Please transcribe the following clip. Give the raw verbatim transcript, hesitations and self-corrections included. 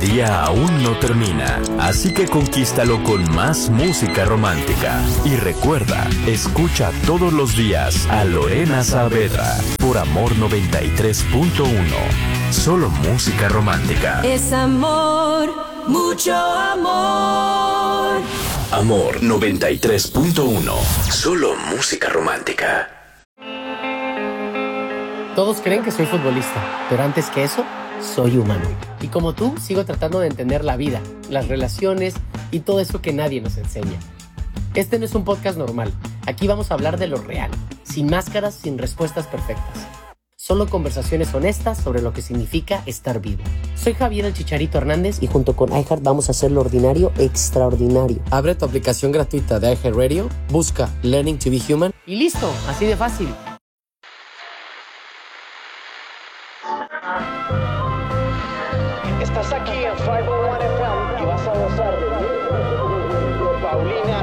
El día aún no termina, así que conquístalo con más música romántica. Y recuerda, escucha todos los días a Lorena Saavedra por Amor noventa y tres punto uno. Solo música romántica. Es amor, mucho amor. Amor noventa y tres punto uno. Solo música romántica. Todos creen que soy futbolista, pero antes que eso, soy humano. Y como tú, sigo tratando de entender la vida, las relaciones y todo eso que nadie nos enseña. Este no es un podcast normal. Aquí vamos a hablar de lo real, sin máscaras, sin respuestas perfectas. Solo conversaciones honestas sobre lo que significa estar vivo. Soy Javier el Chicharito Hernández y junto con iHeart vamos a hacer lo ordinario extraordinario. Abre tu aplicación gratuita de iHeartRadio, busca Learning to be Human y listo, así de fácil. Estás aquí en cinco cero uno F M y vas a gozar de Paulina